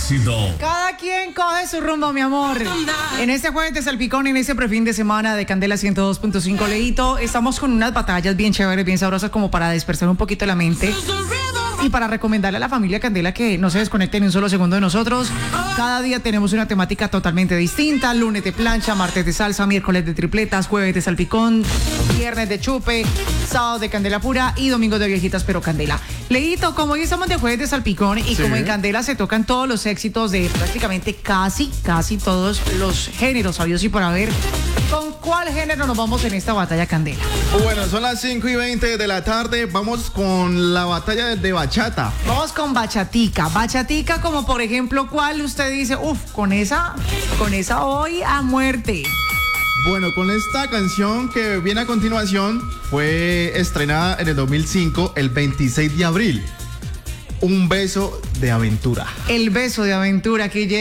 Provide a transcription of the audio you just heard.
éxito. Cada quien coge su rumbo, mi amor. En este jueves de salpicón, en este prefin de semana de Candela 102.5, Leito, estamos con unas batallas bien chéveres, bien sabrosas, como para dispersar un poquito la mente. Y para recomendarle a la familia Candela que no se desconecte ni un solo segundo de nosotros. Cada día tenemos una temática totalmente distinta. Lunes de plancha, martes de salsa, miércoles de tripletas, jueves de salpicón, viernes de chupe, sábado de candela pura y domingo de viejitas pero candela. Leito, como hoy estamos de jueves de salpicón y como en Candela se tocan todos los éxitos de prácticamente casi todos los géneros sabios y por haber, ¿con cuál género nos vamos en esta batalla Candela? Bueno, son las 5:20 de la tarde. Vamos con la batalla de bachata. Vamos con bachatica. Bachatica, como por ejemplo, ¿cuál usted dice? Con esa voy a muerte. Bueno, con esta canción que viene a continuación, fue estrenada en el 2005, el 26 de abril. Un beso de aventura. El beso de aventura que